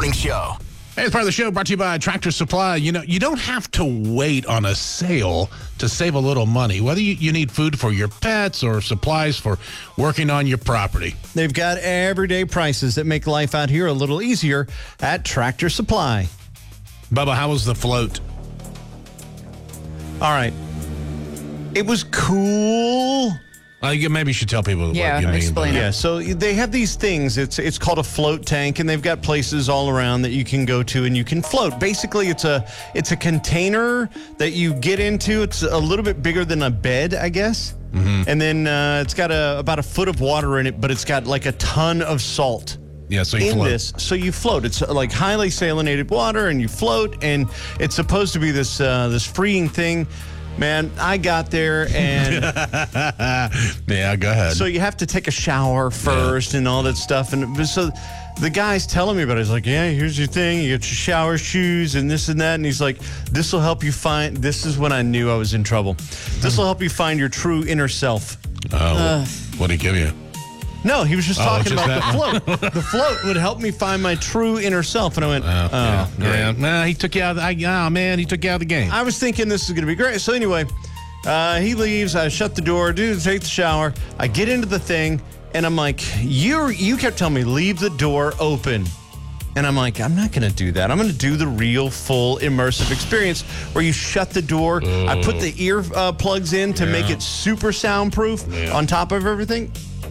Morning Show. Hey, it's part of the show brought to you by Tractor Supply. You know, you don't have to wait on a sale to save a little money, whether you need food for your pets or supplies for working on your property. They've got everyday prices that make life out here a little easier at Tractor Supply. Bubba, how was the float? All right. It was cool. Maybe you should tell people what you mean. Explain it. Yeah, so they have these things. It's called a float tank, and they've got places all around that you can go to and you can float. Basically, it's a container that you get into. It's a little bit bigger than a bed, I guess. Mm-hmm. And then it's got about a foot of water in it, but it's got like a ton of salt. Yeah, so you float. So you float. It's like highly salinated water, and you float, and it's supposed to be this freeing thing. Man, I got there and... Yeah, go ahead. So you have to take a shower first and all that stuff. And so the guy's telling me about it. He's like, yeah, here's your thing. You get your shower shoes and this and that. And he's like, this will help you find... This is when I knew I was in trouble. This will help you find your true inner self. Oh, what did he give you? No, he was just talking just about the float. The float would help me find my true inner self. And I went, great. Yeah. Nah, he took you out of the game. I was thinking this is going to be great. So anyway, he leaves. I shut the door, take the shower. I get into the thing, and I'm like, you kept telling me, leave the door open. And I'm like, I'm not going to do that. I'm going to do the real, full, immersive experience where you shut the door. I put the ear plugs in to make it super soundproof on top of everything.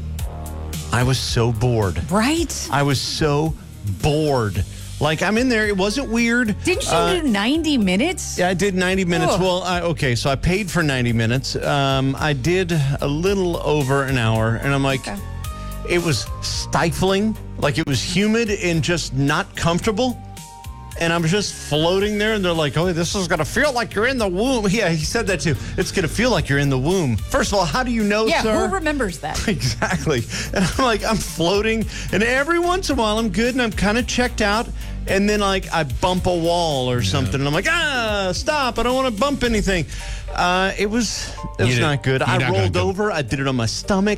I was so bored. Right? I was so bored. Like, I'm in there. It wasn't weird. Didn't you do 90 minutes? Yeah, I did 90 minutes. Ugh. Well, so I paid for 90 minutes. I did a little over an hour, and I'm like, It was stifling. Like, it was humid and just not comfortable. And I'm just floating there, and they're like, oh, this is going to feel like you're in the womb. Yeah, he said that too. It's going to feel like you're in the womb. First of all, how do you know, yeah, sir? who remembers that? Exactly. And I'm like, I'm floating, and every once in a while I'm good, and I'm kind of checked out. And then, like, I bump a wall or something, and I'm like, stop. I don't want to bump anything. It was not good. I rolled over. I did it on my stomach.